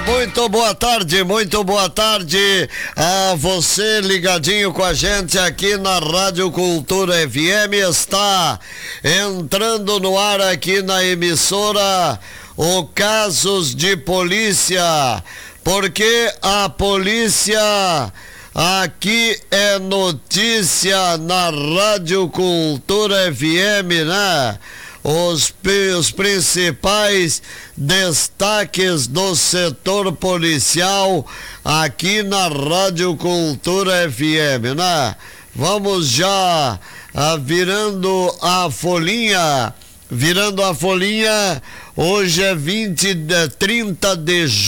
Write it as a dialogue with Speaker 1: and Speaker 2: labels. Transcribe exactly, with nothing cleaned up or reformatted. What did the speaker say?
Speaker 1: Muito boa tarde, muito boa tarde a você ligadinho com a gente aqui na Rádio Cultura F M. Está entrando no ar aqui na emissora o Casos de Polícia, porque a polícia aqui é notícia na Rádio Cultura F M, né? Os, os principais destaques do setor policial aqui na Rádio Cultura F M, né? Vamos já ah, virando a folhinha, virando a folhinha, hoje é vinte, trinta de julho.